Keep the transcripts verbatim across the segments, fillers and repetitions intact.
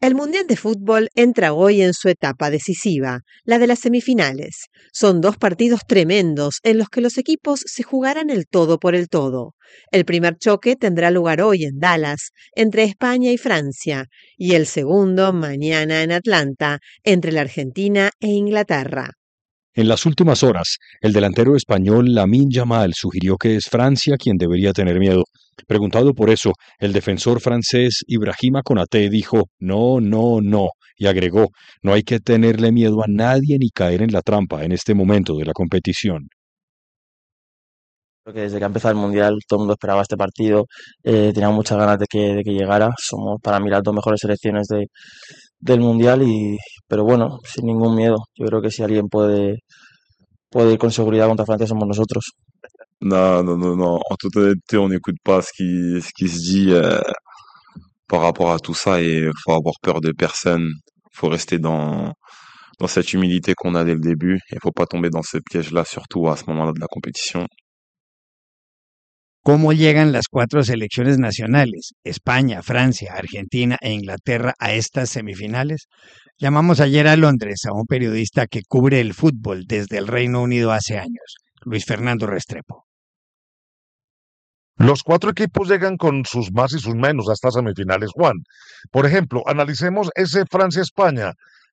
El Mundial de Fútbol entra hoy en su etapa decisiva, la de las semifinales. Son dos partidos tremendos en los que los equipos se jugarán el todo por el todo. El primer choque tendrá lugar hoy en Dallas, entre España y Francia, y el segundo mañana en Atlanta, entre la Argentina e Inglaterra. En las últimas horas, el delantero español Lamine Yamal sugirió que es Francia quien debería tener miedo. Preguntado por eso, el defensor francés Ibrahima Konaté dijo no, no, no, y agregó, no hay que tenerle miedo a nadie ni caer en la trampa en este momento de la competición. Creo que desde que ha empezado el Mundial todo el mundo esperaba este partido, eh, tenía muchas ganas de que, de que llegara. Somos para mí las dos mejores selecciones de, del Mundial, y, pero bueno, sin ningún miedo. Yo creo que si alguien puede, puede ir con seguridad contra Francia somos nosotros. Non, non, non, non. En toute honnêteté, on n'écoute pas ce qui, ce qui se dit euh, par rapport à tout ça, et faut avoir peur de personne. Faut rester dans, dans cette humilité qu'on a dès le début, et faut pas tomber dans ce piège-là, surtout à ce moment-là de la compétition. ¿Cómo llegan las cuatro selecciones nacionales, España, Francia, Argentina e Inglaterra, a estas semifinales? Llamamos ayer a Londres a un periodista que cubre el fútbol desde el Reino Unido hace años, Luis Fernando Restrepo. Los cuatro equipos llegan con sus más y sus menos a estas semifinales, Juan. Por ejemplo, analicemos ese Francia-España.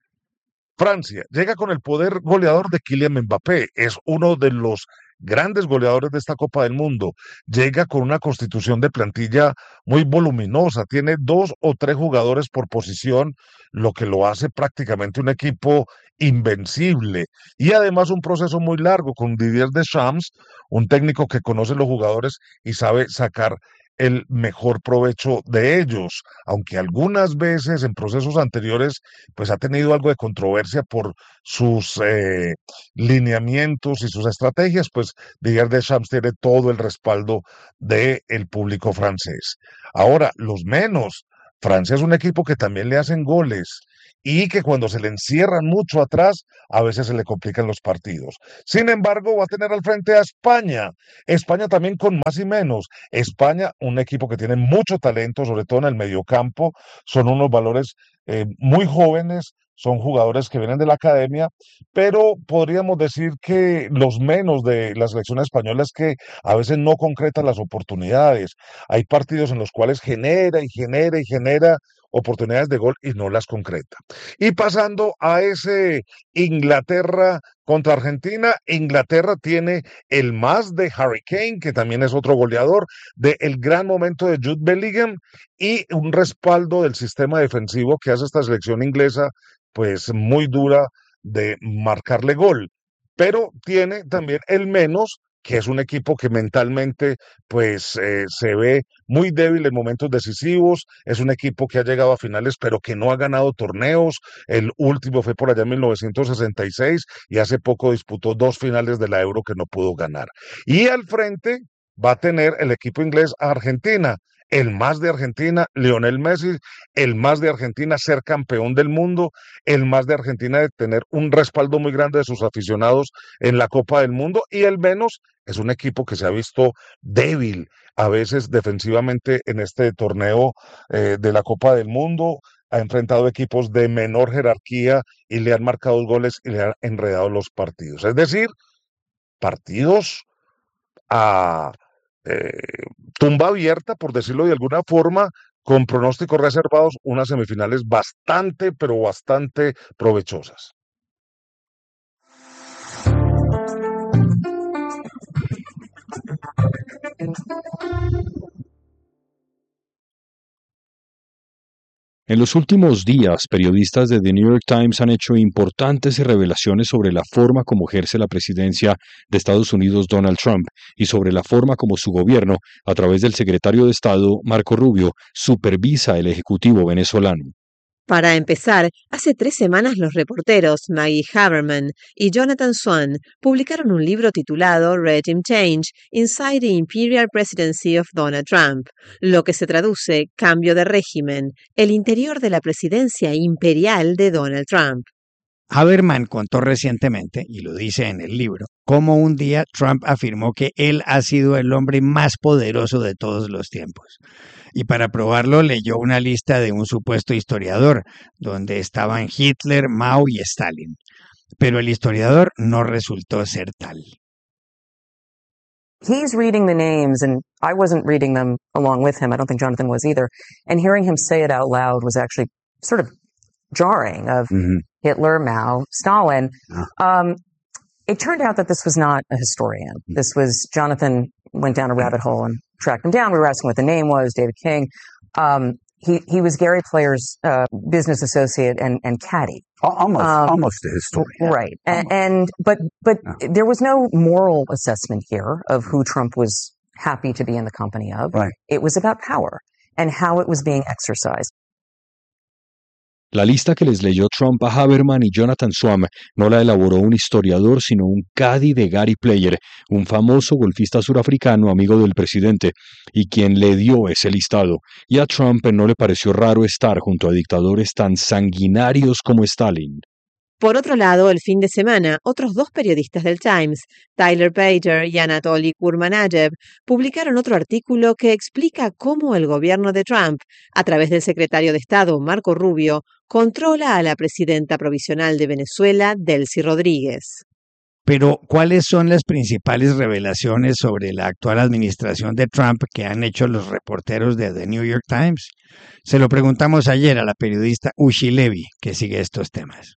Francia llega con el poder goleador de Kylian Mbappé, es uno de los grandes goleadores de esta Copa del Mundo. Llega con una constitución de plantilla muy voluminosa, tiene dos o tres jugadores por posición, lo que lo hace prácticamente un equipo invencible. Y además un proceso muy largo con Didier Deschamps, un técnico que conoce los jugadores y sabe sacar el mejor provecho de ellos, aunque algunas veces en procesos anteriores pues ha tenido algo de controversia por sus eh, lineamientos y sus estrategias, pues Didier Deschamps tiene todo el respaldo del público francés. Ahora, los menos, Francia es un equipo que también le hacen goles y que cuando se le encierran mucho atrás, a veces se le complican los partidos. Sin embargo, va a tener al frente a España. España también con más y menos. España, un equipo que tiene mucho talento, sobre todo en el mediocampo, son unos valores eh, muy jóvenes, son jugadores que vienen de la academia, pero podríamos decir que los menos de la selección española es que a veces no concretan las oportunidades. Hay partidos en los cuales genera y genera y genera oportunidades de gol y no las concreta. Y pasando a ese Inglaterra contra Argentina, Inglaterra tiene el más de Harry Kane, que también es otro goleador, del gran momento de Jude Bellingham y un respaldo del sistema defensivo que hace esta selección inglesa, pues muy dura de marcarle gol. Pero tiene también el menos, que es un equipo que mentalmente pues eh, se ve muy débil en momentos decisivos, es un equipo que ha llegado a finales pero que no ha ganado torneos, el último fue por allá en mil novecientos sesenta y seis y hace poco disputó dos finales de la Euro que no pudo ganar. Y al frente va a tener el equipo inglés a Argentina, el más de Argentina, Lionel Messi, el más de Argentina ser campeón del mundo, el más de Argentina de tener un respaldo muy grande de sus aficionados en la Copa del Mundo, y el menos es un equipo que se ha visto débil a veces defensivamente en este torneo eh, de la Copa del Mundo, ha enfrentado equipos de menor jerarquía y le han marcado goles y le han enredado los partidos. Es decir, partidos a eh, tumba abierta, por decirlo de alguna forma, con pronósticos reservados, unas semifinales bastante, pero bastante provechosas. En los últimos días, periodistas de The New York Times han hecho importantes revelaciones sobre la forma como ejerce la presidencia de Estados Unidos Donald Trump y sobre la forma como su gobierno, a través del secretario de Estado Marco Rubio, supervisa el ejecutivo venezolano. Para empezar, hace tres semanas los reporteros Maggie Haberman y Jonathan Swan publicaron un libro titulado Regime Change Inside the Imperial Presidency of Donald Trump, lo que se traduce Cambio de régimen, el interior de la presidencia imperial de Donald Trump. Haberman contó recientemente, y lo dice en el libro, cómo un día Trump afirmó que él ha sido el hombre más poderoso de todos los tiempos. y para probarlo leyó una lista de un supuesto historiador, donde estaban Hitler, Mao y Stalin. Pero el historiador no resultó ser tal. He's reading the names, and I wasn't reading them along with him. I don't think Jonathan was either. And hearing him say it out loud was actually sort of jarring, of Mhm. Hitler, Mao, Stalin. Ah. Um, it turned out that this was not a historian. This was Jonathan went down a rabbit hole and tracked him down. We were asking what the name was, David King. Um, he, he was Gary Player's uh, business associate and, and caddy. Al- Almost, Um, almost a historian. Right. And, Almost. and but but Yeah. there was no moral assessment here of who Trump was happy to be in the company of. Right. It was about power and how it was being exercised. La lista que les leyó Trump a Haberman y Jonathan Swan no la elaboró un historiador, sino un caddy de Gary Player, un famoso golfista surafricano amigo del presidente, y quien le dio ese listado. Y a Trump no le pareció raro estar junto a dictadores tan sanguinarios como Stalin. Por otro lado, el fin de semana, otros dos periodistas del Times, Tyler Pager y Anatoly Kurmanayev, publicaron otro artículo que explica cómo el gobierno de Trump, a través del secretario de Estado Marco Rubio, controla a la presidenta provisional de Venezuela, Delcy Rodríguez. Pero, ¿cuáles son las principales revelaciones sobre la actual administración de Trump que han hecho los reporteros de The New York Times? Se lo preguntamos ayer a la periodista Ushi Levy, que sigue estos temas.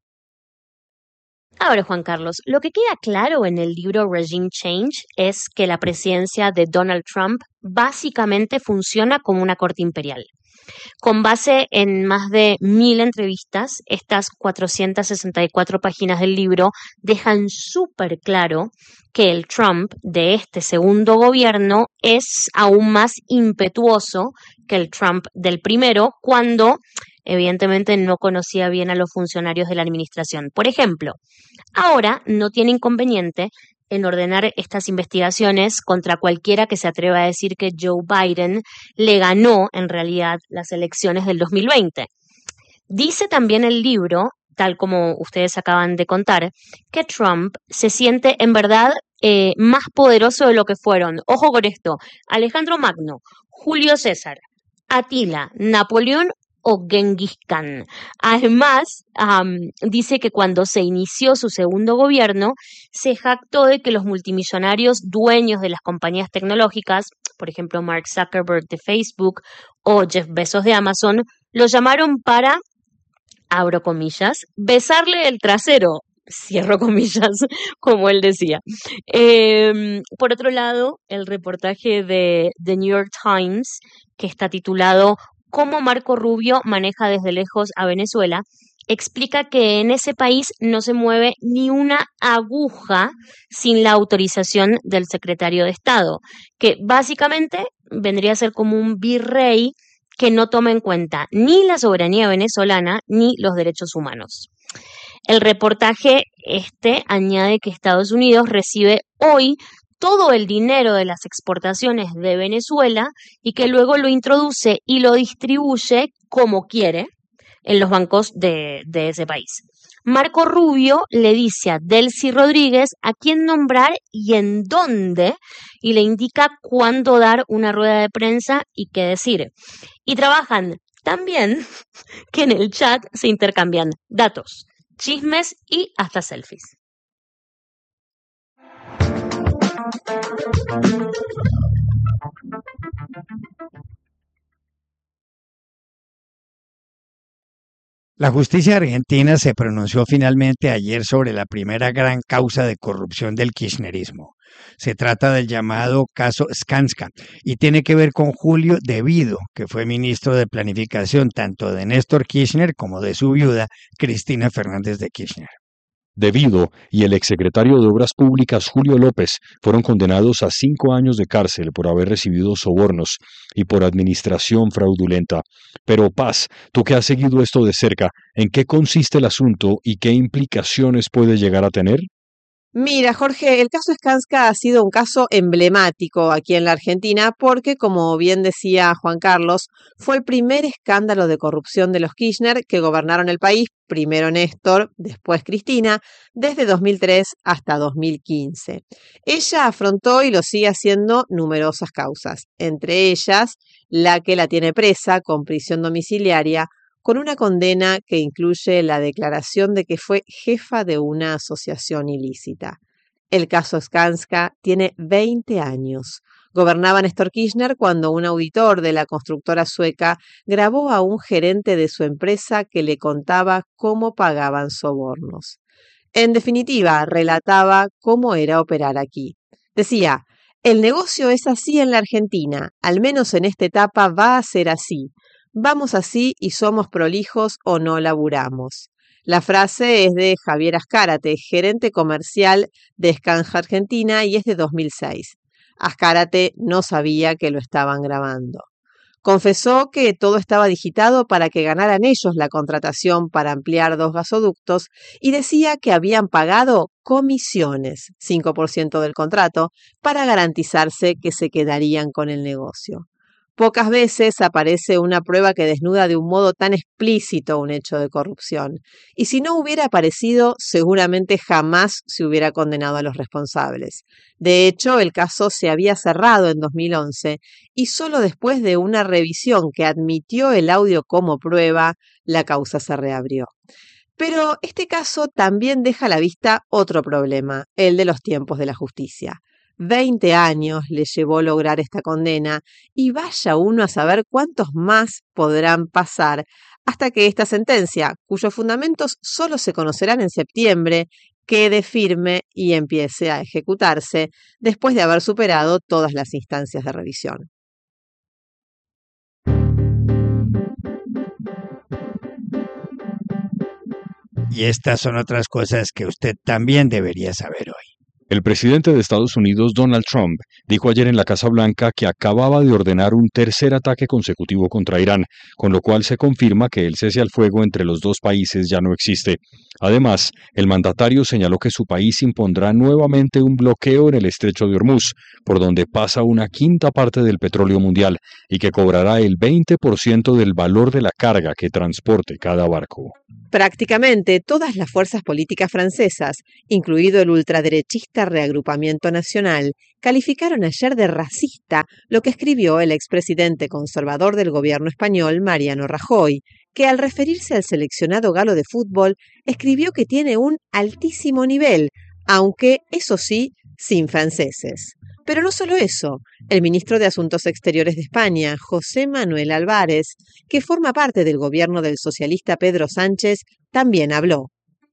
Ahora, Juan Carlos, lo que queda claro en el libro Regime Change es que la presidencia de Donald Trump básicamente funciona como una corte imperial. Con base en más de mil entrevistas, estas cuatrocientas sesenta y cuatro páginas del libro dejan súper claro que el Trump de este segundo gobierno es aún más impetuoso que el Trump del primero, cuando evidentemente no conocía bien a los funcionarios de la administración. Por ejemplo, ahora no tiene inconveniente en ordenar estas investigaciones contra cualquiera que se atreva a decir que Joe Biden le ganó en realidad las elecciones del dos mil veinte. Dice también el libro, tal como ustedes acaban de contar, que Trump se siente en verdad eh, más poderoso de lo que fueron, ojo con esto, Alejandro Magno, Julio César, Atila, Napoleón o Genghis Khan. Además, um, dice que cuando se inició su segundo gobierno, se jactó de que los multimillonarios dueños de las compañías tecnológicas, por ejemplo Mark Zuckerberg de Facebook o Jeff Bezos de Amazon, lo llamaron para, abro comillas, besarle el trasero, cierro comillas, como él decía. Eh, por otro lado, el reportaje de The New York Times, que está titulado Cómo Marco Rubio maneja desde lejos a Venezuela, explica que en ese país no se mueve ni una aguja sin la autorización del secretario de Estado, que básicamente vendría a ser como un virrey que no toma en cuenta ni la soberanía venezolana ni los derechos humanos. El reportaje este añade que Estados Unidos recibe hoy todo el dinero de las exportaciones de Venezuela y que luego lo introduce y lo distribuye como quiere en los bancos de, de ese país. Marco Rubio le dice a Delcy Rodríguez a quién nombrar y en dónde, y le indica cuándo dar una rueda de prensa y qué decir. Y trabajan tan bien que en el chat se intercambian datos, chismes y hasta selfies. La justicia argentina se pronunció finalmente ayer sobre la primera gran causa de corrupción del kirchnerismo. Se trata del llamado caso Skanska y tiene que ver con Julio De Vido, que fue ministro de Planificación tanto de Néstor Kirchner como de su viuda, Cristina Fernández de Kirchner. De Vido y el exsecretario de Obras Públicas Julio López fueron condenados a cinco años de cárcel por haber recibido sobornos y por administración fraudulenta. Pero Paz, tú que has seguido esto de cerca, ¿en qué consiste el asunto y qué implicaciones puede llegar a tener? Mira, Jorge, el caso Skanska ha sido un caso emblemático aquí en la Argentina porque, como bien decía Juan Carlos, fue el primer escándalo de corrupción de los Kirchner que gobernaron el país, primero Néstor, después Cristina, desde dos mil tres hasta dos mil quince. Ella afrontó y lo sigue haciendo numerosas causas, entre ellas la que la tiene presa con prisión domiciliaria, con una condena que incluye la declaración de que fue jefa de una asociación ilícita. El caso Skanska tiene veinte años. Gobernaba Néstor Kirchner cuando un auditor de la constructora sueca grabó a un gerente de su empresa que le contaba cómo pagaban sobornos. En definitiva, relataba cómo era operar aquí. Decía, el negocio es así en la Argentina, al menos en esta etapa va a ser así. Vamos así y somos prolijos o no laburamos. La frase es de Javier Azcárate, gerente comercial de Skanska Argentina, y es de dos mil seis. Azcárate no sabía que lo estaban grabando. Confesó que todo estaba digitado para que ganaran ellos la contratación para ampliar dos gasoductos y decía que habían pagado comisiones, cinco por ciento del contrato, para garantizarse que se quedarían con el negocio. Pocas veces aparece una prueba que desnuda de un modo tan explícito un hecho de corrupción. Y si no hubiera aparecido, seguramente jamás se hubiera condenado a los responsables. De hecho, el caso se había cerrado en dos mil once y solo después de una revisión que admitió el audio como prueba, la causa se reabrió. Pero este caso también deja a la vista otro problema, el de los tiempos de la justicia. Veinte años le llevó lograr esta condena y vaya uno a saber cuántos más podrán pasar hasta que esta sentencia, cuyos fundamentos solo se conocerán en septiembre, quede firme y empiece a ejecutarse después de haber superado todas las instancias de revisión. Y estas son otras cosas que usted también debería saber hoy. El presidente de Estados Unidos, Donald Trump, dijo ayer en la Casa Blanca que acababa de ordenar un tercer ataque consecutivo contra Irán, con lo cual se confirma que el cese al fuego entre los dos países ya no existe. Además, el mandatario señaló que su país impondrá nuevamente un bloqueo en el estrecho de Hormuz, por donde pasa una quinta parte del petróleo mundial, y que cobrará el veinte por ciento del valor de la carga que transporte cada barco. Prácticamente todas las fuerzas políticas francesas, incluido el ultraderechista Reagrupamiento Nacional, calificaron ayer de racista lo que escribió el expresidente conservador del gobierno español, Mariano Rajoy, que al referirse al seleccionado galo de fútbol, escribió que tiene un altísimo nivel, aunque, eso sí, sin franceses. Pero no solo eso, el ministro de Asuntos Exteriores de España, José Manuel Álvarez, que forma parte del gobierno del socialista Pedro Sánchez, también habló.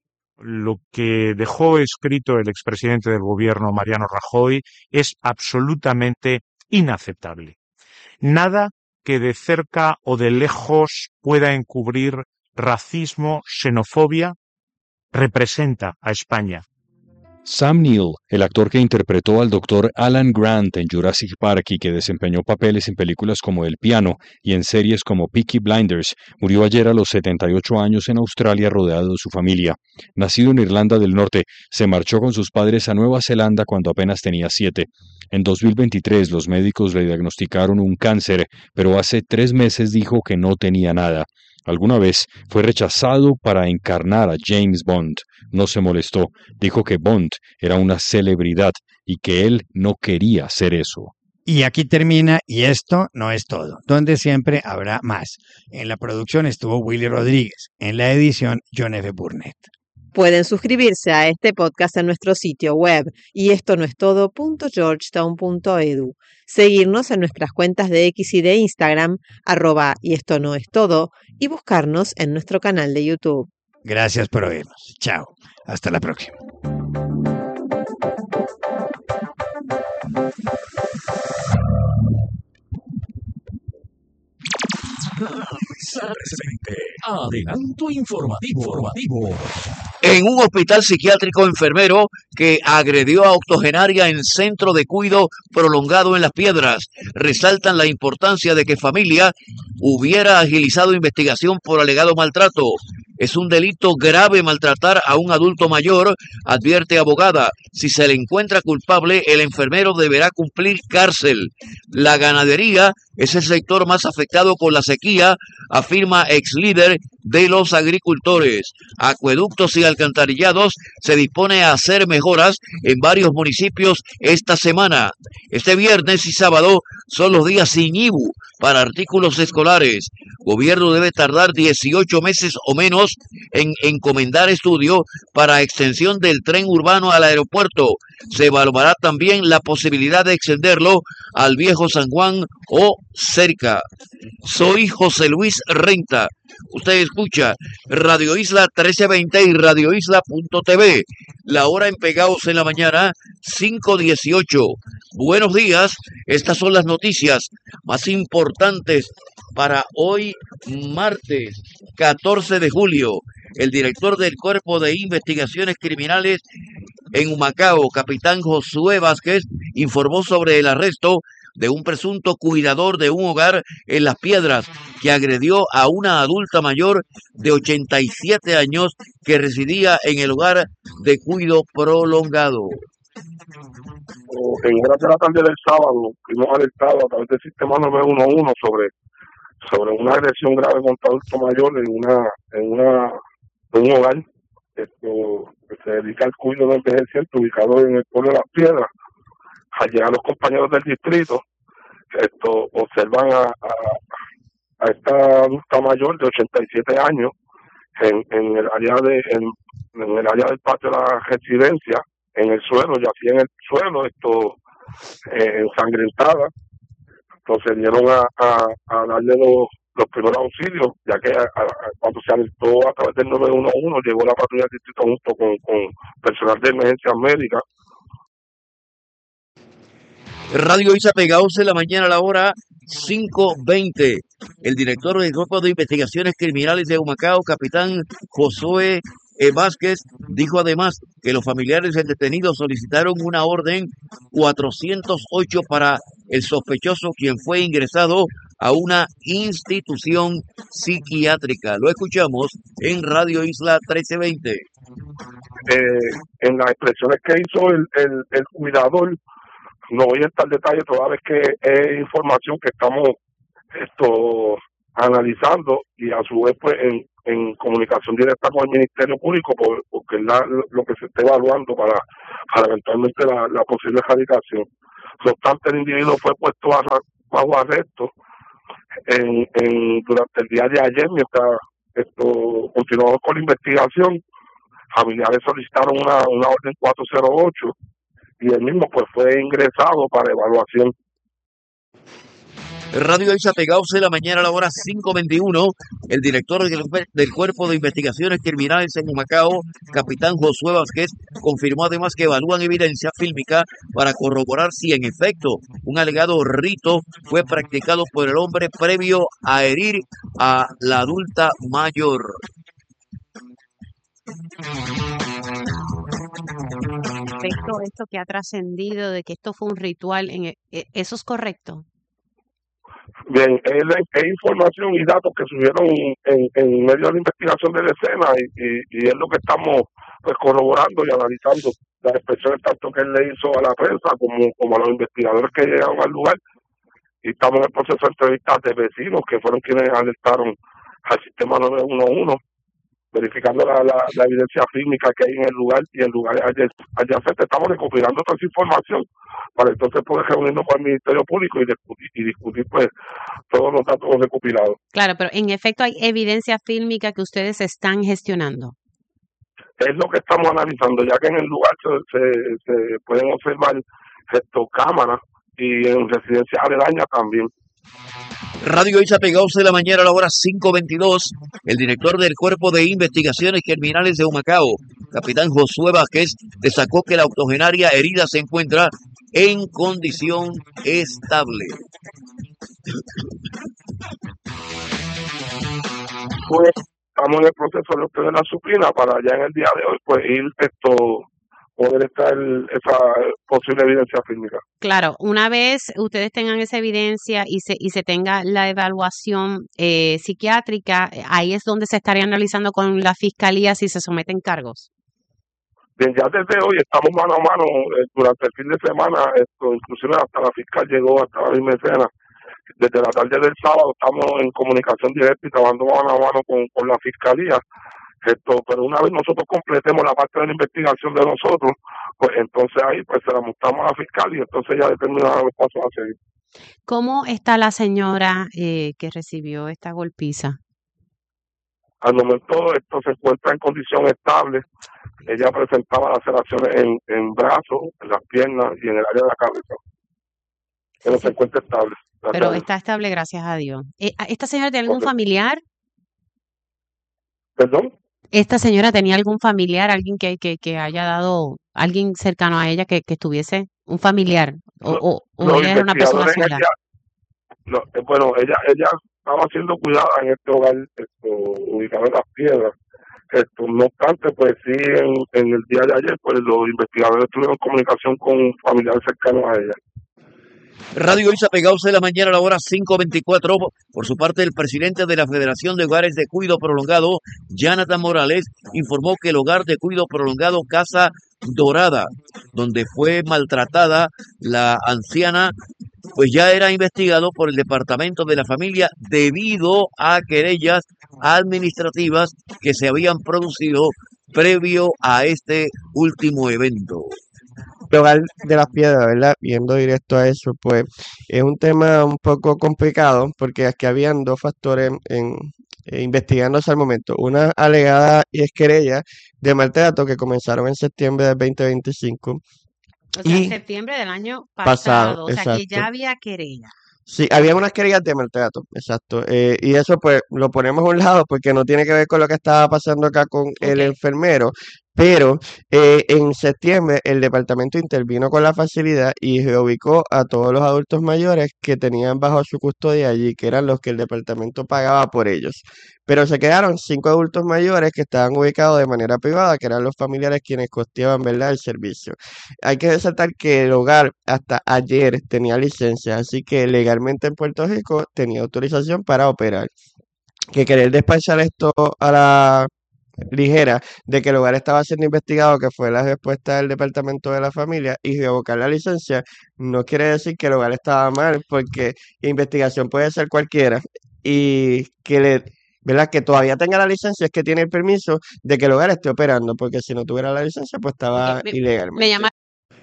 Lo que dejó escrito el expresidente del gobierno, Mariano Rajoy, es absolutamente inaceptable. Nada que de cerca o de lejos pueda encubrir racismo, xenofobia, representa a España. Sam Neill, el actor que interpretó al doctor Alan Grant en Jurassic Park y que desempeñó papeles en películas como El Piano y en series como Peaky Blinders, murió ayer a los setenta y ocho años en Australia rodeado de su familia. Nacido en Irlanda del Norte, se marchó con sus padres a Nueva Zelanda cuando apenas tenía siete. En dos mil veintitrés los médicos le diagnosticaron un cáncer, pero hace tres meses dijo que no tenía nada. Alguna vez fue rechazado para encarnar a James Bond. No se molestó, dijo que Bond era una celebridad y que él no quería ser eso. Y aquí termina, y esto no es todo, donde siempre habrá más. En la producción estuvo Willy Rodríguez, en la edición John F. Burnett. Pueden suscribirse a este podcast en nuestro sitio web y esto no es todo punto georgetown punto edu. Seguirnos en nuestras cuentas de X y de Instagram, arroba y esto no es todo, y buscarnos en nuestro canal de YouTube. Gracias por oírnos. Chao. Hasta la próxima. Adelanto informativo. informativo. En un hospital psiquiátrico, enfermero que agredió a octogenaria en centro de cuidado prolongado en Las Piedras. Resaltan la importancia de que familia hubiera agilizado investigación por alegado maltrato. Es un delito grave maltratar a un adulto mayor, advierte abogada. Si se le encuentra culpable, el enfermero deberá cumplir cárcel. La ganadería es el sector más afectado con la sequía, afirma ex líder de los agricultores. Acueductos y alcantarillados se dispone a hacer mejoras en varios municipios esta semana. Este viernes y sábado son los días sin I B U para artículos escolares. Gobierno debe tardar dieciocho meses o menos en encomendar estudio para extensión del tren urbano al aeropuerto. Se evaluará también la posibilidad de extenderlo al Viejo San Juan o cerca. Soy José Luis Renta. Usted escucha Radio Isla trece veinte y Radio Isla punto T V. La hora en Pegaos en la mañana, cinco dieciocho. Buenos días, estas son las noticias más importantes para hoy, martes catorce de julio. El director del Cuerpo de Investigaciones Criminales en Humacao, capitán Josué Vázquez, informó sobre el arresto de un presunto cuidador de un hogar en Las Piedras que agredió a una adulta mayor de ochenta y siete años que residía en el hogar de cuidado prolongado. En horas de la tarde del sábado fuimos alertados a través del sistema nueve uno uno sobre, sobre una agresión grave contra adulto mayor en una en una en un hogar esto, que se dedica al cuidado del envejeciente ubicado en el pueblo de Las Piedras. Al llegar los compañeros del distrito, esto observan a, a, a esta adulta mayor de ochenta y siete años en, en el área de en, en el área del patio de la residencia, en el suelo, yacía en el suelo, esto eh, ensangrentada. Procedieron a, a, a darle los, los primeros auxilios, ya que a, a, cuando se alertó a través del nueve uno uno llegó la patrulla del distrito junto con, con personal de emergencias médicas. Radio Isa Pegaos en la mañana a la hora cinco veinte. El director del Grupo de Investigaciones Criminales de Humacao, capitán Josué Vázquez, dijo además que los familiares del detenido solicitaron una orden cuatrocientos ocho para el sospechoso, quien fue ingresado a una institución psiquiátrica. Lo escuchamos en Radio Isla trece veinte. Eh, en las expresiones que hizo el, el, el cuidador, no voy a entrar en detalle toda vez que es información que estamos esto analizando y a su vez pues en, en comunicación directa con el Ministerio Público por, porque es la, lo que se está evaluando para, para eventualmente la, la posible erradicación. No obstante, el individuo fue puesto a, bajo arresto en, en durante el día de ayer mientras esto continuamos con la investigación. Familiares solicitaron una, una orden cuatrocientos ocho y el mismo pues fue ingresado para evaluación. Radio Isa Pegaos en la mañana a la hora cinco veintiuno. El director del, del Cuerpo de Investigaciones Criminales en Humacao, capitán Josué Vázquez, confirmó además que evalúan evidencia fílmica para corroborar si en efecto un alegado rito fue practicado por el hombre previo a herir a la adulta mayor. Esto, esto que ha trascendido de que esto fue un ritual, en, ¿eso es correcto? Bien, es, es información y datos que subieron en, en medio de la investigación de la escena y, y, y es lo que estamos pues corroborando y analizando las expresiones tanto que él le hizo a la prensa como, como a los investigadores que llegaron al lugar, y estamos en el proceso de entrevistas de vecinos que fueron quienes alertaron al sistema nueve uno uno, verificando la, la, la evidencia fílmica que hay en el lugar y en lugares adyacentes. Estamos recopilando toda esa información para entonces poder reunirnos con el Ministerio Público y discutir, y discutir pues todos los datos recopilados. Claro, pero en efecto hay evidencia fílmica que ustedes están gestionando. Es lo que estamos analizando, ya que en el lugar se, se, se pueden observar esto, cámaras y en residencias aledañas también. Radio Isa Pegaos de la mañana a la hora cinco veintidós. El director del Cuerpo de Investigaciones Criminales de Humacao, capitán Josué Vázquez, destacó que la octogenaria herida se encuentra en condición estable. Pues estamos en el proceso de obtener la supina para ya en el día de hoy pues ir esto poder estar esa posible evidencia fílmica. Claro, una vez ustedes tengan esa evidencia y se, y se tenga la evaluación eh, psiquiátrica, eh, ahí es donde se estaría analizando con la fiscalía si se someten cargos. Bien, ya desde hoy estamos mano a mano eh, durante el fin de semana, esto, inclusive hasta la fiscal llegó hasta la misma escena. Desde la tarde del sábado estamos en comunicación directa y trabajando mano a mano con, con la fiscalía. Esto, pero una vez nosotros completemos la parte de la investigación de nosotros, pues entonces ahí pues se la mostramos a la fiscal y entonces ya determinará los pasos a seguir. ¿Cómo está la señora eh, que recibió esta golpiza? Al momento esto se encuentra en condición estable. Ella presentaba laceraciones en, en brazos, en las piernas y en el área de la cabeza. Pero sí se encuentra estable. Pero está estable, gracias a Dios. Eh, ¿Esta señora tiene algún familiar? ¿Perdón? ¿Esta señora tenía algún familiar, alguien que, que, que haya dado, alguien cercano a ella que, que estuviese, un familiar? ¿O, o, o ella era una persona sola? Ella, no, bueno, ella ella estaba siendo cuidada en este hogar esto, ubicado en Las Piedras. Esto, no obstante, pues sí, en, en el día de ayer, pues los investigadores tuvieron comunicación con familiares cercanos a ella. Radio Isa Pegados de la mañana a la hora cinco veinticuatro. Por su parte, el presidente de la Federación de Hogares de Cuido Prolongado, Jonathan Morales, informó que el hogar de cuido prolongado Casa Dorada, donde fue maltratada la anciana, pues ya era investigado por el Departamento de la Familia debido a querellas administrativas que se habían producido previo a este último evento. El hogar de Las Piedras, ¿verdad? Viendo directo a eso, pues es un tema un poco complicado porque aquí habían dos factores en, eh, investigándose al momento. Una alegada y es querella de maltrato que comenzaron en septiembre del veinte veinticinco. O sea, y en septiembre del año pasado. pasado, O sea, que exacto. ya había querella. Sí, había unas querellas de maltrato, exacto. Eh, y eso pues lo ponemos a un lado porque no tiene que ver con lo que estaba pasando acá con el Ok. enfermero, pero eh, en septiembre el departamento intervino con la facilidad y reubicó a todos los adultos mayores que tenían bajo su custodia allí, que eran los que el departamento pagaba por ellos. Pero se quedaron cinco adultos mayores que estaban ubicados de manera privada, que eran los familiares quienes costeaban, ¿verdad?, el servicio. Hay que resaltar que el hogar hasta ayer tenía licencia, así que legalmente en Puerto Rico tenía autorización para operar. Que querer despachar esto a la ligera de que el hogar estaba siendo investigado, que fue la respuesta del Departamento de la Familia, y revocar la licencia, no quiere decir que el hogar estaba mal, porque investigación puede ser cualquiera, y que le... ¿verdad? Que todavía tenga la licencia es que tiene el permiso de que el hogar esté operando, porque si no tuviera la licencia, pues estaba Ok, me, ilegalmente. me llama.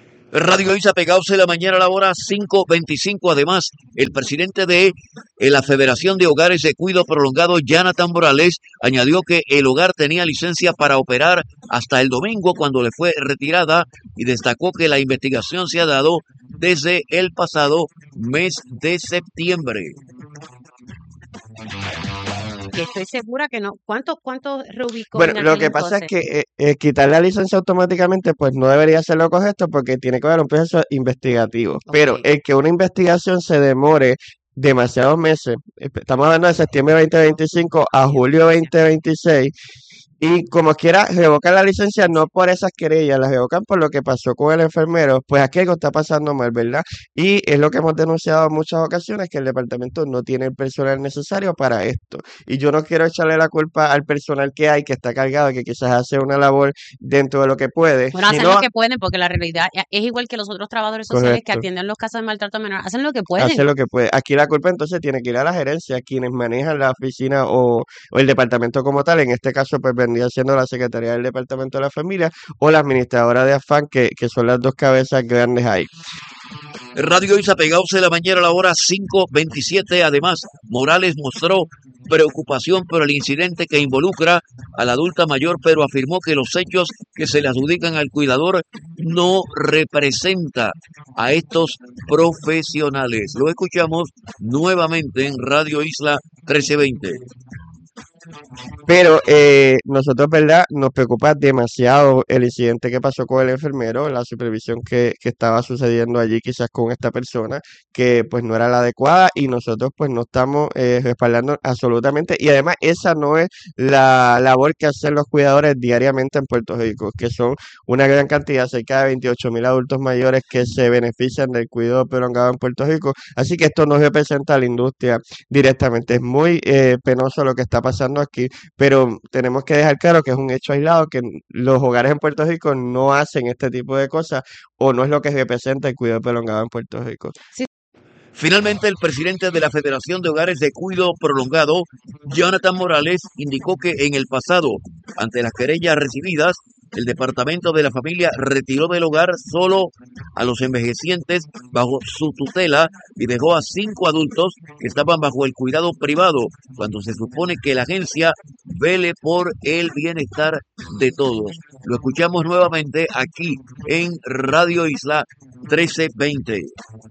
Radio Isa Pegados de la mañana a la hora cinco veinticinco. Además, el presidente de eh, la Federación de Hogares de Cuido Prolongado, Jonathan Morales, añadió que el hogar tenía licencia para operar hasta el domingo cuando le fue retirada y destacó que la investigación se ha dado desde el pasado mes de septiembre. Que estoy segura que no. ¿Cuántos cuántos reubicó Bueno, en lo aquel que pasa es entonces? que eh, eh, quitar la licencia automáticamente, pues no debería ser lo correcto porque tiene que haber un proceso investigativo. Pero Ok. el que una investigación se demore demasiados meses, eh, estamos hablando de septiembre veinte veinticinco a julio veinte veintiséis, y como quiera revocar la licencia no por esas querellas, las revocan por lo que pasó con el enfermero, pues aquí algo está pasando mal, ¿verdad? Y es lo que hemos denunciado en muchas ocasiones, que el departamento no tiene el personal necesario para esto. Y yo no quiero echarle la culpa al personal que hay, que está cargado, que quizás hace una labor dentro de lo que puede, Bueno, hacen sino lo que pueden porque la realidad e- es igual que los otros trabajadores sociales que correcto. atienden los casos de maltrato menor. Hacen lo que Hace pueden. lo que puede. Aquí la culpa entonces tiene que ir a la gerencia, quienes manejan la oficina o, o el departamento como tal. En este caso, pues vendría siendo la Secretaría del Departamento de la Familia o la Administradora de AFAN, que, que son las dos cabezas grandes ahí. Radio Isa Pegados de la mañana a la hora cinco veintisiete. Además, Morales mostró preocupación por el incidente que involucra a la adulta mayor, pero afirmó que los hechos que se le adjudican al cuidador no representa a estos profesionales. Lo escuchamos nuevamente en Radio Isla trece veinte. Pero eh, nosotros, ¿verdad? Nos preocupa demasiado el incidente que pasó con el enfermero, la supervisión que, que estaba sucediendo allí quizás con esta persona, que pues no era la adecuada y nosotros pues no estamos eh, respaldando absolutamente. Y además esa no es la labor que hacen los cuidadores diariamente en Puerto Rico, que son una gran cantidad, cerca de veintiocho mil adultos mayores que se benefician del cuidado prolongado en Puerto Rico. Así que esto no representa a la industria directamente. Es muy eh, penoso lo que está pasando aquí, pero tenemos que dejar claro que es un hecho aislado, que los hogares en Puerto Rico no hacen este tipo de cosas o no es lo que representa el cuidado prolongado en Puerto Rico. Sí. Finalmente, el presidente de la Federación de Hogares de Cuidado Prolongado, Jonathan Morales, indicó que en el pasado, ante las querellas recibidas, el Departamento de la Familia retiró del hogar solo a los envejecientes bajo su tutela y dejó a cinco adultos que estaban bajo el cuidado privado, cuando se supone que la agencia vele por el bienestar de todos. Lo escuchamos nuevamente aquí en Radio Isla trece veinte.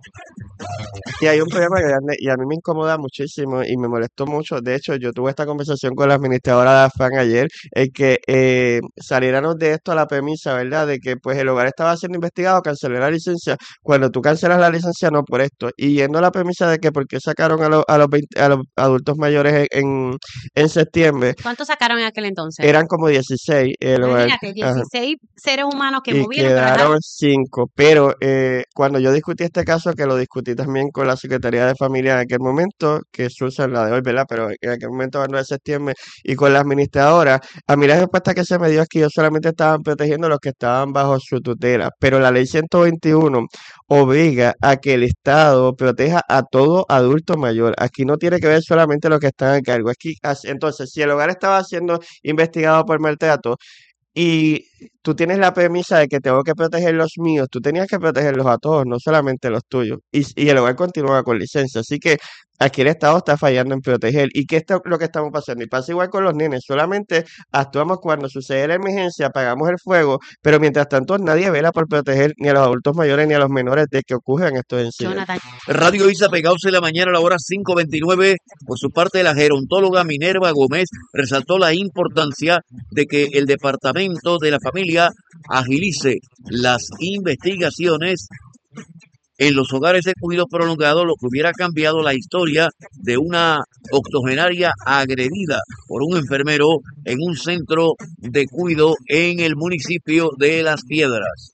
Y hay un problema grande y a mí me incomoda muchísimo y me molestó mucho. De hecho, yo tuve esta conversación con la administradora de AFAN ayer, el que eh, saliéramos de esto a la premisa, ¿verdad? De que pues el hogar estaba siendo investigado, cancelé la licencia. Cuando tú cancelas la licencia, no por esto. Y yendo a la premisa de que por qué sacaron a, los a, los veinte a los adultos mayores en, en septiembre, ¿Cuántos sacaron en aquel entonces? eran como dieciséis. El hogar, Imagínate, ajá. dieciséis seres humanos que Y movieron para dejar. quedaron cinco, pero eh, cuando yo discutí este caso, que lo discutí también con la Secretaría de Familia en aquel momento, que es Susan la de hoy, ¿verdad? Pero en aquel momento, el nueve de septiembre, y con la administradora, a mí la respuesta que se me dio es que ellos solamente estaban protegiendo a los que estaban bajo su tutela, pero la ley ciento veintiuno obliga a que el Estado proteja a todo adulto mayor. Aquí no tiene que ver solamente los que están a cargo. Aquí, entonces, si el hogar estaba siendo investigado por maltrato, y tú tienes la premisa de que tengo que proteger los míos, tú tenías que protegerlos a todos, no solamente los tuyos. Y, y el hogar continúa con licencia. Así que aquí el Estado está fallando en proteger. ¿Y qué es lo que estamos pasando? Y pasa igual con los nenes. Solamente actuamos cuando sucede la emergencia, apagamos el fuego, pero mientras tanto nadie vela por proteger ni a los adultos mayores ni a los menores de que ocurran estos incidentes. Jonathan. Radio Isa pegados en la mañana a la hora cinco veintinueve. Por su parte, la gerontóloga Minerva Gómez resaltó la importancia de que el Departamento de la Familia agilice las investigaciones en los hogares de cuidado prolongado, lo que hubiera cambiado la historia de una octogenaria agredida por un enfermero en un centro de cuidado en el municipio de Las Piedras.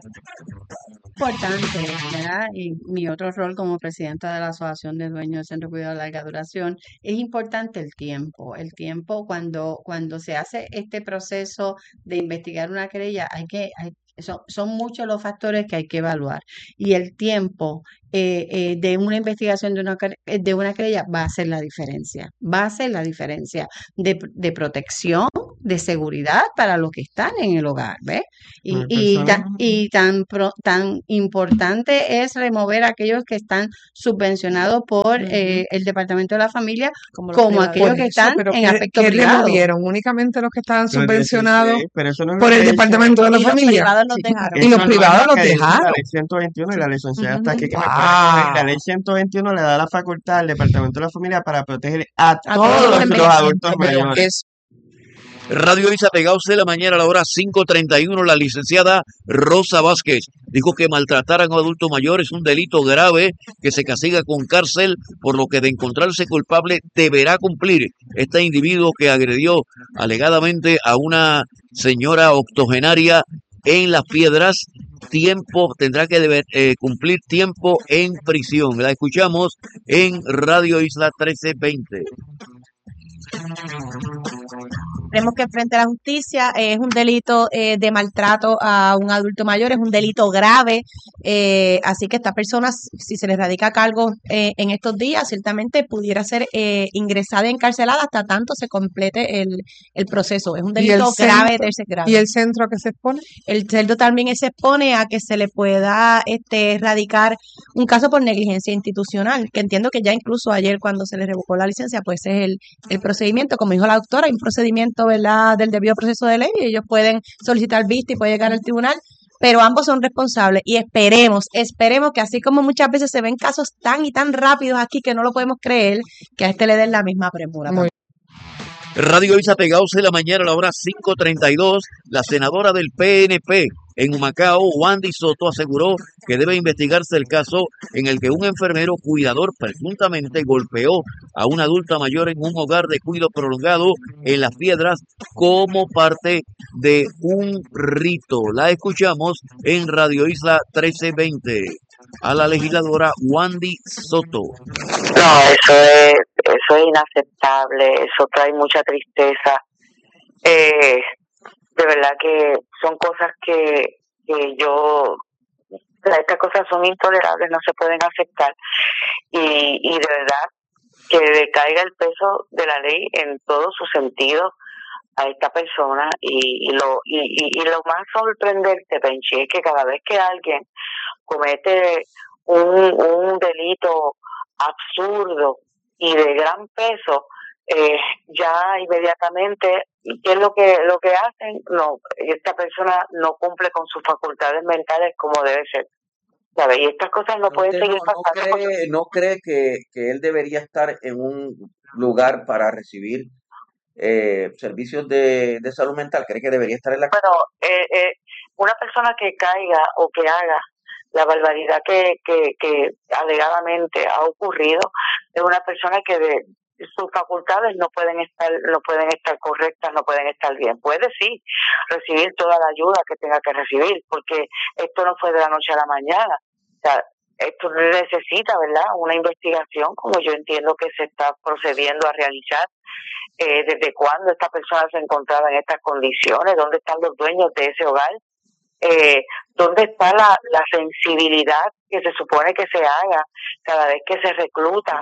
Importante, ¿verdad? Y mi otro rol como presidenta de la Asociación de Dueños del Centro de Cuidado de Larga Duración, es importante el tiempo. El tiempo cuando, cuando se hace este proceso de investigar una querella, hay que, hay, son, son muchos los factores que hay que evaluar. Y el tiempo eh, eh, de una investigación de una, de una querella va a hacer la diferencia. Va a hacer la diferencia de, de protección, de seguridad para los que están en el hogar, ¿ves? Y, y, ta, y tan, pro, tan importante es remover a aquellos que están subvencionados por uh-huh. eh, el Departamento de la Familia como, como aquellos que están eso, en aspecto ¿qué privado. ¿Qué removieron? Únicamente los que estaban subvencionados pero eso no es por el Departamento de la y Familia. Los dejaron. Y los privados los dejaron. La ley ciento veintiuno y la licenciada uh-huh. está aquí. Que wow. La ley ciento veintiuno le da la facultad al Departamento de la Familia para proteger a, a todos, todos los, los adultos mayores. Radio Isa pegados de la mañana a la hora cinco treinta y uno. La licenciada Rosa Vázquez dijo que maltratar a un adulto mayor es un delito grave que se castiga con cárcel, por lo que de encontrarse culpable deberá cumplir. Este individuo que agredió alegadamente a una señora octogenaria en Las Piedras, tiempo tendrá que deber, eh, cumplir tiempo en prisión. La escuchamos en Radio Isla trece veinte. Creemos que frente a la justicia eh, es un delito eh, de maltrato a un adulto mayor, es un delito grave, eh, así que esta persona, si se le radica cargo eh, en estos días, ciertamente pudiera ser eh, ingresada y encarcelada hasta tanto se complete el, el proceso. Es un delito grave, tercer grado. ¿Y el centro a qué se expone? El centro también se expone a que se le pueda este, radicar un caso por negligencia institucional, que entiendo que ya incluso ayer cuando se le revocó la licencia, pues es el, el procedimiento, como dijo la doctora, hay un procedimiento, ¿verdad?, del debido proceso de ley y ellos pueden solicitar vista y puede llegar al tribunal, pero ambos son responsables y esperemos, esperemos que así como muchas veces se ven casos tan y tan rápidos aquí que no lo podemos creer, que a este le den la misma premura. Muy Radio Isa Pegados en la mañana a la hora cinco treinta y dos, la senadora del P N P en Humacao, Wandy Soto, aseguró que debe investigarse el caso en el que un enfermero cuidador presuntamente golpeó a una adulta mayor en un hogar de cuidado prolongado en Las Piedras como parte de un rito. La escuchamos en Radio Isla trece veinte. A la legisladora Wandy Soto. No, eso es, eso es inaceptable, eso trae mucha tristeza. Eh, de verdad que son cosas que, que yo, estas cosas son intolerables, no se pueden aceptar. Y, y de verdad que le caiga el peso de la ley en todo su sentido a esta persona. Y, y, lo, y, y, y lo más sorprendente, Penchi, es que cada vez que alguien comete un, un delito absurdo y de gran peso, eh, ya inmediatamente, ¿qué es lo que lo que hacen? No, esta persona no cumple con sus facultades mentales como debe ser, ¿sabes? Y estas cosas no pueden ¿Usted seguir no, no pasando. cree, no cree que, que él debería estar en un lugar para recibir eh, servicios de, de salud mental? ¿Cree que debería estar en la Bueno, eh, eh, una persona que caiga o que haga la barbaridad que, que, que alegadamente ha ocurrido es una persona que de sus facultades no pueden estar no pueden estar correctas, no pueden estar bien. Puede sí recibir toda la ayuda que tenga que recibir, porque esto no fue de la noche a la mañana. O sea, esto necesita, ¿verdad?, una investigación, como yo entiendo que se está procediendo a realizar. Eh, desde cuándo esta persona se encontraba en estas condiciones, dónde están los dueños de ese hogar, eh, dónde está la, la sensibilidad que se supone que se haga cada vez que se recluta.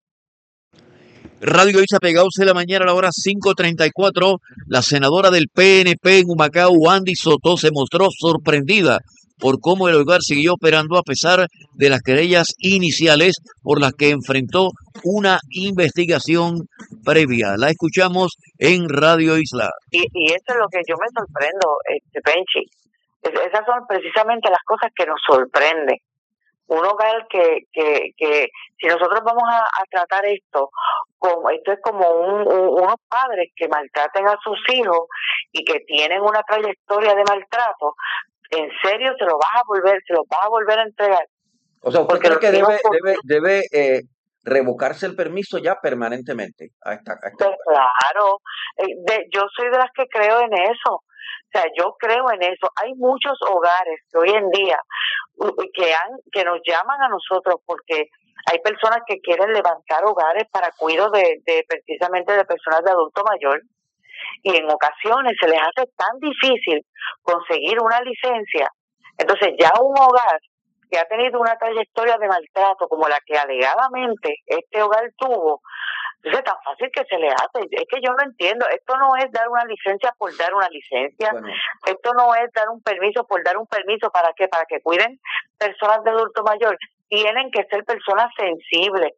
Radio Isa Pegados en la mañana a la hora cinco treinta y cuatro, la senadora del P N P en Humacao, Wandy Soto, se mostró sorprendida por cómo el hogar siguió operando a pesar de las querellas iniciales por las que enfrentó una investigación previa. La escuchamos en Radio Isla. Y, y eso es lo que yo me sorprendo, este Penchi. Es, esas son precisamente las cosas que nos sorprenden. Un hogar que, que, que si nosotros vamos a, a tratar esto, como esto es como un, un, unos padres que maltraten a sus hijos y que tienen una trayectoria de maltrato, en serio se lo vas a volver, se los vas a volver a entregar. O sea, ¿usted Porque cree los que hijos debe, por- debe, debe eh, revocarse el permiso ya permanentemente a esta, a esta Pues claro, eh, de- yo soy de las que creo en eso. O sea, yo creo en eso. Hay muchos hogares que hoy en día u- que han que nos llaman a nosotros porque hay personas que quieren levantar hogares para cuidado de, de precisamente de personas de adulto mayor, y en ocasiones se les hace tan difícil conseguir una licencia. Entonces ya un hogar que ha tenido una trayectoria de maltrato como la que alegadamente este hogar tuvo, entonces es tan fácil que se le hace. Es que yo no entiendo, esto no es dar una licencia por dar una licencia, Bueno, esto no es dar un permiso por dar un permiso. ¿Para qué? Para que cuiden personas de adulto mayor. Tienen que ser personas sensibles.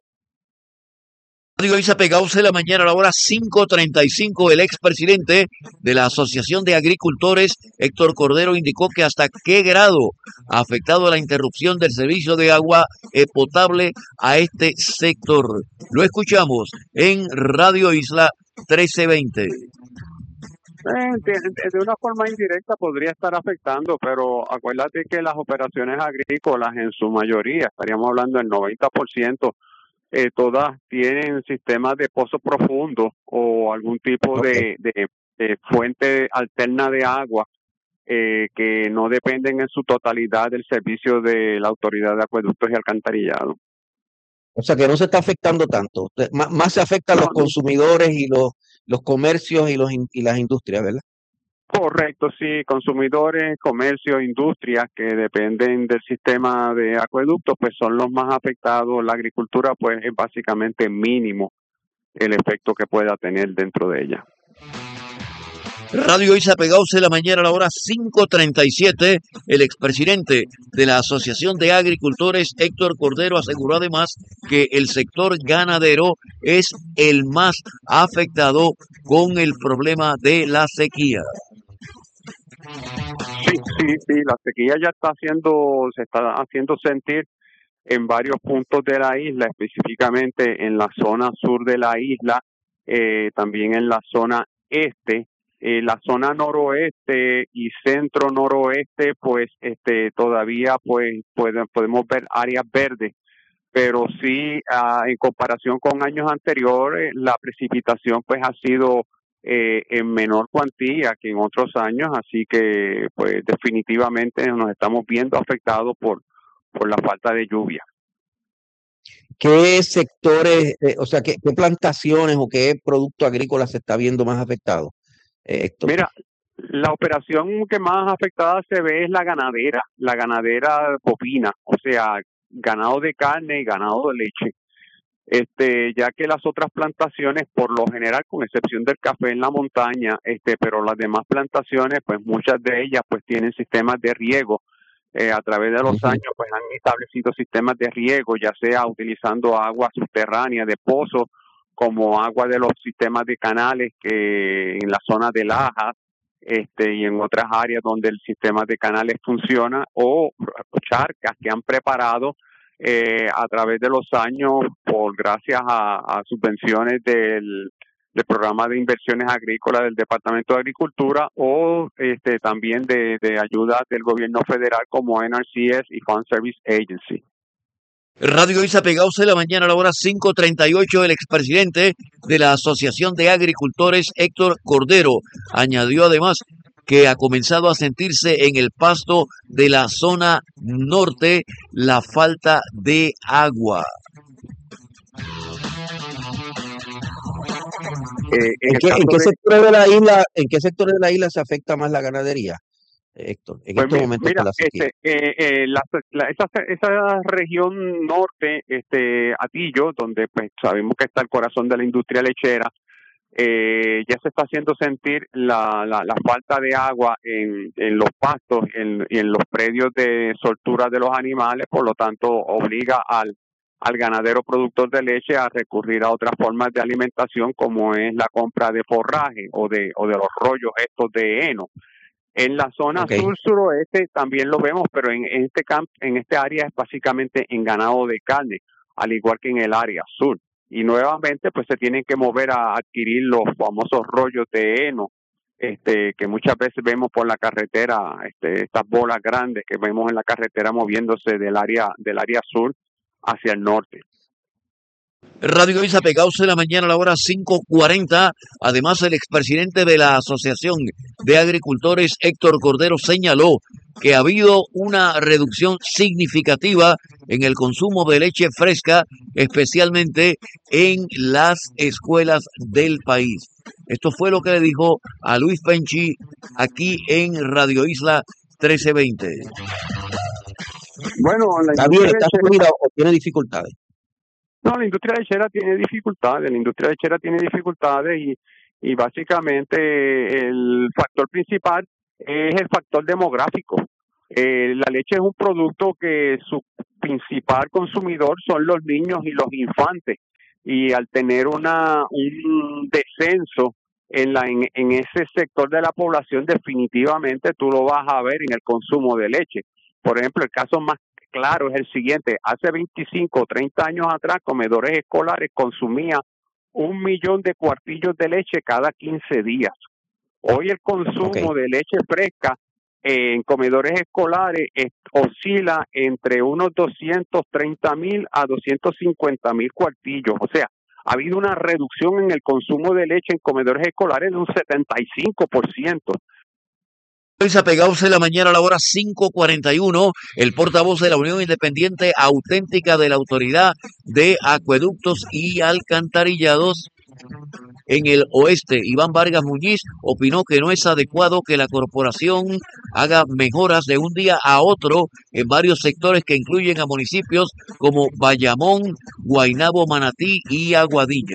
Radio Isa Pegados en la mañana a la hora cinco treinta y cinco, el expresidente de la Asociación de Agricultores, Héctor Cordero, indicó que hasta qué grado ha afectado la interrupción del servicio de agua eh, potable a este sector. Lo escuchamos en Radio Isla trece veinte. Eh, de, de- de una forma indirecta podría estar afectando, pero acuérdate que las operaciones agrícolas en su mayoría, estaríamos hablando del noventa por ciento, eh, todas tienen sistemas de pozo profundo o algún tipo de, de, de fuente alterna de agua eh, que no dependen en su totalidad del servicio de la Autoridad de Acueductos y Alcantarillado. o sea que no se está afectando tanto. Te- Más, más se afectan los consumidores y los, los comercios y, los, in- y las industrias, ¿verdad? Correcto, sí, consumidores, comercio, industrias que dependen del sistema de acueductos, pues son los más afectados. La agricultura, pues, es básicamente mínimo el efecto que pueda tener dentro de ella. Radio Isa Pegados en la mañana a la hora cinco treinta y siete, el expresidente de la Asociación de Agricultores, Héctor Cordero, aseguró además que el sector ganadero es el más afectado con el problema de la sequía. Sí, sí, sí, la sequía ya está haciendo, se está haciendo sentir en varios puntos de la isla, específicamente en la zona sur de la isla, eh, también en la zona este. Eh, la zona noroeste y centro noroeste, pues este todavía pues pueden, podemos ver áreas verdes, pero sí uh, en comparación con años anteriores la precipitación pues ha sido eh, en menor cuantía que en otros años, así que pues definitivamente nos estamos viendo afectados por por la falta de lluvia. ¿Qué sectores, eh, o sea, qué, qué plantaciones o qué producto agrícola se está viendo más afectado? Eh, Héctor. Mira, la operación que más afectada se ve es la ganadera, la ganadera bovina, o sea, ganado de carne y ganado de leche. Este, ya que las otras plantaciones, por lo general, con excepción del café en la montaña, este, pero las demás plantaciones, pues muchas de ellas, pues tienen sistemas de riego. Eh, a través de los uh-huh. años, pues han establecido sistemas de riego, ya sea utilizando agua subterránea de pozos, como agua de los sistemas de canales que en la zona de Lajas este, y en otras áreas donde el sistema de canales funciona, o charcas que han preparado eh, a través de los años por gracias a, a subvenciones del, del programa de inversiones agrícolas del Departamento de Agricultura o este, también de, de ayuda del gobierno federal como N R C S y Farm Service Agency. Radio Isla Pegados en la mañana a la hora cinco treinta y ocho, el expresidente de la Asociación de Agricultores, Héctor Cordero, añadió además que ha comenzado a sentirse en el pasto de la zona norte la falta de agua. Eh, ¿En, qué, ¿En qué de... sectores de la isla, en qué sectores de la isla se afecta más la ganadería? Héctor, en pues estos mira, momentos mira, la sequía. Este, eh, eh, la, la, esa, esa región norte, este Atillo, donde pues sabemos que está el corazón de la industria lechera, eh, ya se está haciendo sentir la, la, la falta de agua en, en los pastos en, y en los predios de soltura de los animales, por lo tanto obliga al, al ganadero productor de leche a recurrir a otras formas de alimentación como es la compra de forraje o de, o de los rollos estos de heno. En la zona okay. sur-suroeste también lo vemos, pero en, en este camp, en este área es básicamente en ganado de carne, al igual que en el área sur. Y nuevamente pues se tienen que mover a adquirir los famosos rollos de heno, este, que muchas veces vemos por la carretera, este, estas bolas grandes que vemos en la carretera moviéndose del área, del área sur hacia el norte. Radio Isla Pegados en la mañana a la hora cinco cuarenta. Además, el expresidente de la Asociación de Agricultores, Héctor Cordero, señaló que ha habido una reducción significativa en el consumo de leche fresca, especialmente en las escuelas del país. Esto fue lo que le dijo a Luis Penchi aquí en Radio Isla trece veinte. Bueno, la ¿Está bien, está subida o tiene dificultades? No, la industria lechera tiene dificultades, la industria lechera tiene dificultades y, y básicamente el factor principal es el factor demográfico. Eh, la leche es un producto que su principal consumidor son los niños y los infantes, y al tener una un descenso en, la, en, en ese sector de la población, definitivamente tú lo vas a ver en el consumo de leche. Por ejemplo, el caso más claro es el siguiente: hace veinticinco o treinta años atrás, comedores escolares consumían un millón de cuartillos de leche cada quince días. Hoy el consumo okay. de leche fresca eh, en comedores escolares eh, oscila entre unos doscientos treinta mil a doscientos cincuenta mil cuartillos. O sea, ha habido una reducción en el consumo de leche en comedores escolares de un setenta y cinco por ciento. Pegados en la mañana a la hora cinco cuarenta y uno, el portavoz de la Unión Independiente Auténtica de la Autoridad de Acueductos y Alcantarillados en el oeste, Iván Vargas Muñiz, opinó que no es adecuado que la corporación haga mejoras de un día a otro en varios sectores que incluyen a municipios como Bayamón, Guaynabo, Manatí y Aguadilla.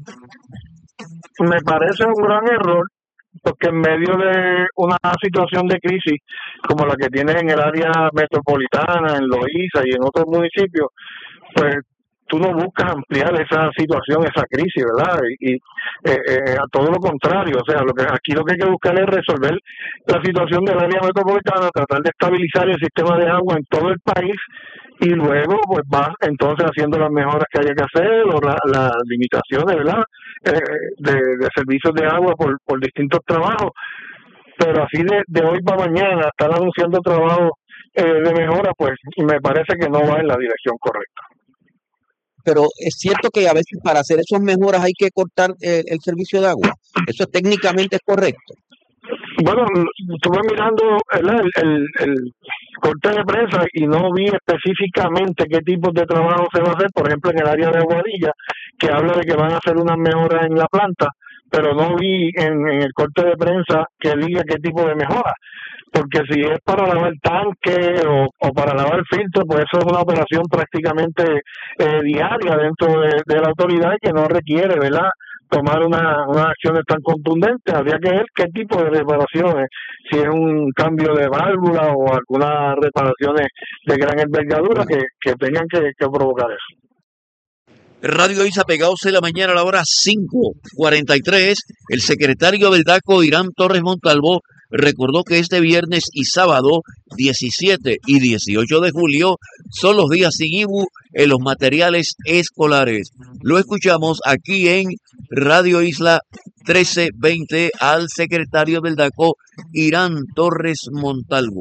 Me parece un gran error, porque en medio de una situación de crisis como la que tiene en el área metropolitana, en Loíza y en otros municipios, pues tú no buscas ampliar esa situación, esa crisis, ¿verdad? Y, y eh, eh, a todo lo contrario, o sea, lo que aquí lo que hay que buscar es resolver la situación del área metropolitana, tratar de estabilizar el sistema de agua en todo el país, y luego pues vas entonces haciendo las mejoras que haya que hacer o la, las limitaciones, ¿verdad?, eh, de, de servicios de agua por, por distintos trabajos, pero así de, de hoy para mañana estar anunciando trabajos eh, de mejora, pues me parece que no va en la dirección correcta. Pero es cierto que a veces para hacer esas mejoras hay que cortar eh, el servicio de agua. Eso técnicamente es correcto. Bueno, estuve mirando el, el, el corte de prensa y no vi específicamente qué tipo de trabajo se va a hacer, por ejemplo en el área de Aguadilla, que habla de que van a hacer unas mejoras en la planta, pero no vi en, en el corte de prensa que diga qué tipo de mejora, porque si es para lavar tanque o, o para lavar filtro, pues eso es una operación prácticamente eh, diaria dentro de, de la autoridad y que no requiere, ¿verdad?, tomar una, unas acciones tan contundentes. Habría que ver qué tipo de reparaciones, si es un cambio de válvula o algunas reparaciones de gran envergadura que, que tengan que, que provocar eso. Radio Isa Pegados en la mañana a la hora cinco cuarenta y tres. El secretario del DACO, Irán Torres Montalvo, recordó que este viernes y sábado diecisiete y dieciocho de julio son los días sin I B U en los materiales escolares. Lo escuchamos aquí en Radio Isla trece veinte al secretario del DACO, Irán Torres Montalvo.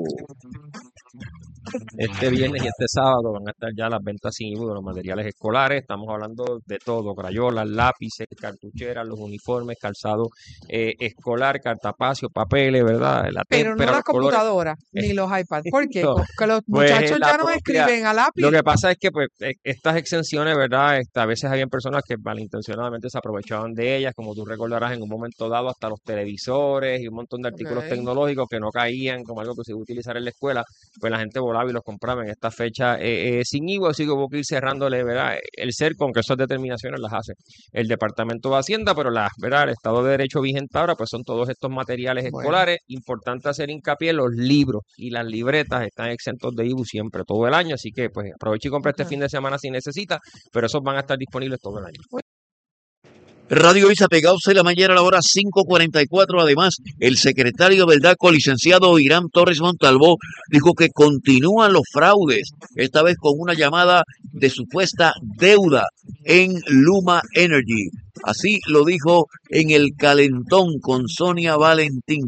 Este viernes y este sábado van a estar ya las ventas sin I B U de los materiales escolares. Estamos hablando de todo: crayolas, lápices, cartucheras, los uniformes, calzado eh, escolar, cartapacio, papeles, ¿verdad? La Pero no témpera, las los colores. computadoras ni los iPads. ¿Por qué? No, Porque los pues muchachos la ya no propia- escriben a lápiz. Lo que pasa es que pues eh, estas exenciones, ¿verdad? Este, a veces habían personas que malintencionadamente se aprovechaban de ellas, como tú recordarás en un momento dado, hasta los televisores y un montón de artículos Ok. tecnológicos que no caían como algo que se iba a utilizar en la escuela, pues la gente volaba y los compraba en esta fecha eh, eh, sin I V A, así que hubo que ir cerrándole, ¿verdad? El cerco, aunque esas determinaciones las hace el Departamento de Hacienda, pero la, ¿verdad? El Estado de Derecho vigente ahora, pues son todos estos materiales Bueno. escolares. Importante hacer hincapié, los libros y las libretas están exentos de I V U siempre, todo el año, así que pues aproveche y compre este Ok. fin de semana si necesita, pero esos van a estar disponibles todo el año. Radio Isa Pegados en la mañana a la hora cinco cuarenta y cuatro. Además, el secretario del DACO, licenciado Irán Torres Montalvo, dijo que continúan los fraudes, esta vez con una llamada de supuesta deuda en Luma Energy. Así lo dijo en el Calentón con Sonia Valentín.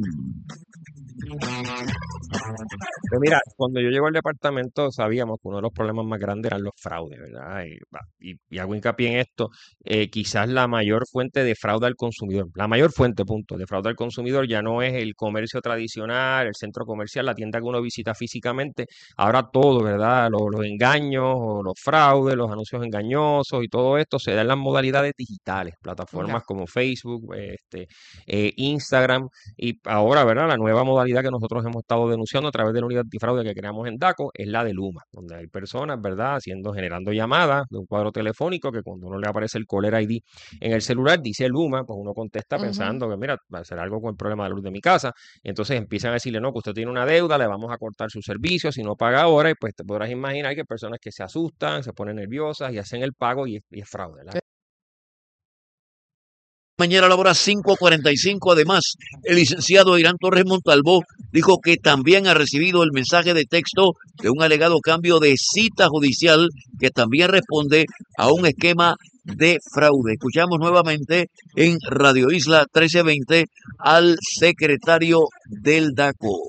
Pues mira, cuando yo llego al departamento sabíamos que uno de los problemas más grandes eran los fraudes, ¿verdad? Y, va, y- y hago hincapié en esto, eh, quizás la mayor fuente de fraude al consumidor, la mayor fuente, punto, de fraude al consumidor ya no es el comercio tradicional, el centro comercial, la tienda que uno visita físicamente, ahora todo, ¿verdad? Los, los engaños o los fraudes, los anuncios engañosos y todo esto se da en las modalidades digitales, plataformas Ya. como Facebook, este, eh, Instagram, y ahora, ¿verdad? La nueva modalidad que nosotros hemos estado denunciando a través de la unidad antifraude que creamos en DACO es la de Luma, donde hay personas, ¿verdad?, haciendo, generando llamadas de un cuadro telefónico que cuando uno le aparece el caller I D en el celular, dice Luma, pues uno contesta Ujú. pensando que, mira, va a ser algo con el problema de luz de mi casa. Y entonces empiezan a decirle, no, que usted tiene una deuda, le vamos a cortar su servicio si no paga ahora. Y pues te podrás imaginar que hay personas que se asustan, se ponen nerviosas y hacen el pago y es, y es fraude, ¿verdad? Mañana a la hora cinco cuarenta y cinco. Además, el licenciado Irán Torres Montalvo dijo que también ha recibido el mensaje de texto de un alegado cambio de cita judicial que también responde a un esquema de fraude. Escuchamos nuevamente en Radio Isla trece veinte al secretario del DACO.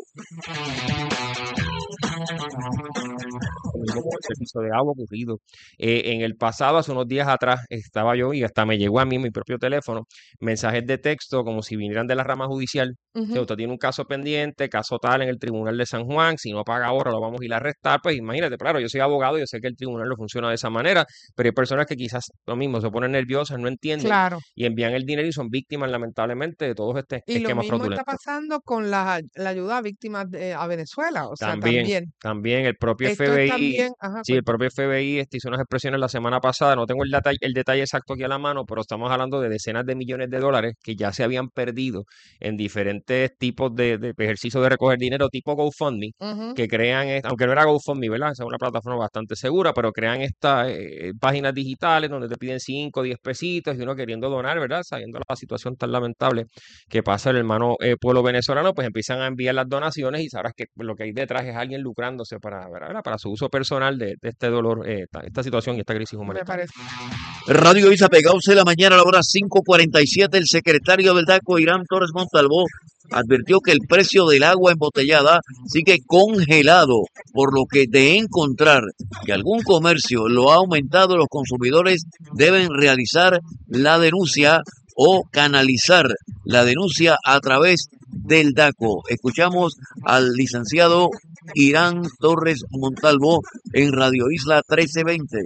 Lo mismo con el servicio de agua ocurrido. Eh, en el pasado, hace unos días atrás, estaba yo y hasta me llegó a mí en mi propio teléfono mensajes de texto como si vinieran de la rama judicial. O sea, Ujú. usted tiene un caso pendiente, caso tal en el Tribunal de San Juan, si no paga ahora lo vamos a ir a arrestar. Pues imagínate, claro, yo soy abogado, yo sé que el tribunal no funciona de esa manera, pero hay personas que quizás lo mismo se ponen nerviosas, no entienden Claro. y envían el dinero y son víctimas lamentablemente de todos estos Y lo esquemas mismo está fraudulentos. pasando con la, la ayuda a víctimas de- a Venezuela. O sea, También, también. también el propio Esto es F B I, también. Ajá, sí, el cuéntame. propio F B I este, hizo unas expresiones la semana pasada, no tengo el detalle, el detalle exacto aquí a la mano, pero estamos hablando de decenas de millones de dólares que ya se habían perdido en diferentes tipos de, de ejercicios de recoger dinero tipo GoFundMe, Ujú. que crean, est- aunque no era GoFundMe, ¿verdad? Esa es una plataforma bastante segura, pero crean estas eh, páginas digitales donde te piden cinco o diez pesitos y uno queriendo donar, ¿verdad? Sabiendo la situación tan lamentable que pasa el hermano eh, pueblo venezolano, pues empiezan a enviar las donaciones y sabrás que lo que hay detrás es alguien lucrándose para, ¿verdad? Para su uso personal. personal de, de este dolor, eh, esta, esta situación y esta crisis Me humanitaria. parece. Radio Isa Pegados de la mañana a la hora cinco cuarenta y siete. El secretario del DACO, Irán Torres Montalvo, advirtió que el precio del agua embotellada sigue congelado, por lo que de encontrar que algún comercio lo ha aumentado, los consumidores deben realizar la denuncia o canalizar la denuncia a través del DACO. Escuchamos al licenciado Irán Torres Montalvo en Radio Isla trece veinte.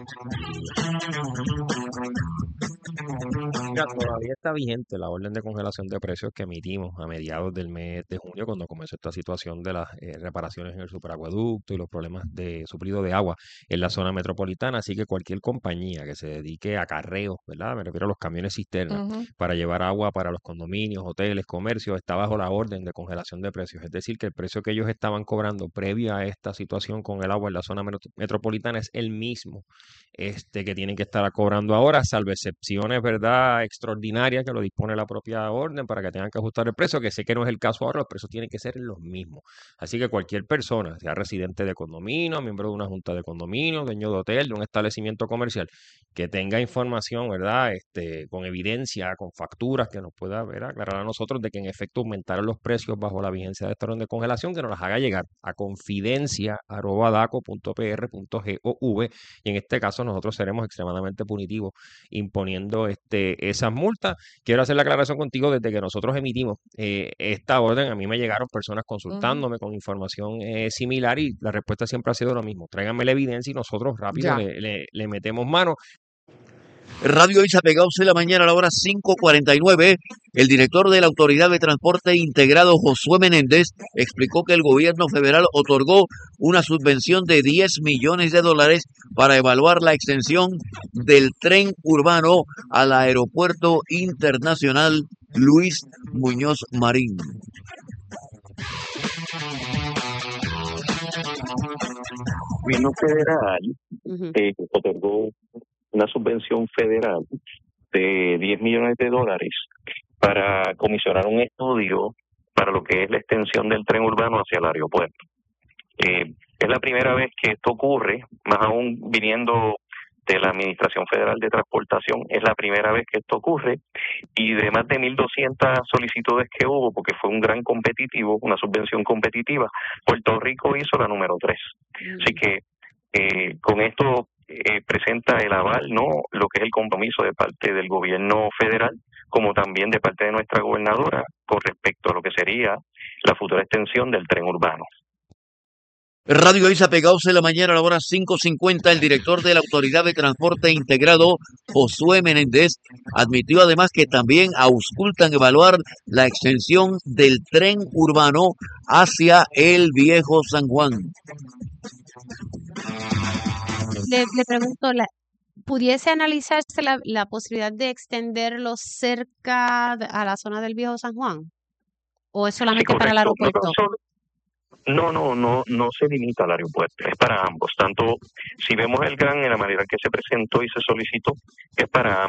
Mira, todavía está vigente la orden de congelación de precios que emitimos a mediados del mes de junio, cuando comenzó esta situación de las eh, reparaciones en el superacueducto y los problemas de suplido de agua en la zona metropolitana. Así que cualquier compañía que se dedique a acarreos, ¿verdad? Me refiero a los camiones cisternas, Ujú. para llevar agua para los condominios, hoteles, comercios, está bajo la orden de congelación de precios. Es decir, que el precio que ellos estaban cobrando previo a esta situación con el agua en la zona metro- metropolitana es el mismo este, que tienen que estar cobrando ahora, salvo excepciones, ¿verdad?, extraordinarias que lo dispone la propia orden para que tengan que ajustar el precio, que sé que no es el caso ahora, los precios tienen que ser los mismos. Así que cualquier persona, sea residente de condominio, miembro de una junta de condominio, dueño de hotel, de un establecimiento comercial, que tenga información, ¿verdad?, este, con evidencia, con facturas que nos pueda, ¿verdad?, aclarar a nosotros de que en efecto aumentaron los precios bajo la vigencia de esta orden de congelación, que nos las haga llegar a confidencia arroba daco punto p r punto gov, y en este caso nosotros seremos extremadamente punitivos imponiendo este, esas multas. Quiero hacer la aclaración contigo, desde que nosotros emitimos eh, esta orden, a mí me llegaron personas Ujú. consultándome con información eh, similar, y la respuesta siempre ha sido lo mismo: tráiganme la evidencia y nosotros rápido Ya. le, le- le metemos mano. Radio Isa Pegados de la mañana a la hora cinco cuarenta y nueve. El director de la Autoridad de Transporte Integrado, Josué Menéndez, explicó que el gobierno federal otorgó una subvención de diez millones de dólares para evaluar la extensión del tren urbano al Aeropuerto Internacional Luis Muñoz Marín. El gobierno federal Ujú. eh, otorgó una subvención federal de diez millones de dólares para comisionar un estudio para lo que es la extensión del tren urbano hacia el aeropuerto. Eh, es la primera vez que esto ocurre, más aún viniendo de la Administración Federal de Transportación, es la primera vez que esto ocurre, y de más de mil doscientas solicitudes que hubo, porque fue un gran competitivo, una subvención competitiva, Puerto Rico hizo la número tres. Así que eh, con esto eh, presenta el aval, ¿no?, lo que es el compromiso de parte del gobierno federal, como también de parte de nuestra gobernadora, con respecto a lo que sería la futura extensión del tren urbano. Radio Isa Pegados de la mañana a la hora cinco cincuenta. El director de la Autoridad de Transporte Integrado, Josué Menéndez, admitió además que también auscultan evaluar la extensión del tren urbano hacia el Viejo San Juan. Le, le pregunto, la, ¿pudiese analizarse la, la posibilidad de extenderlo cerca de- a la zona del Viejo San Juan? ¿O es Sí, solamente para el correcto. No, aeropuerto? tan solo- no, no, no, no se limita al aeropuerto, es para ambos. Tanto si vemos el GAN en la manera que se presentó y se solicitó, es para ambos.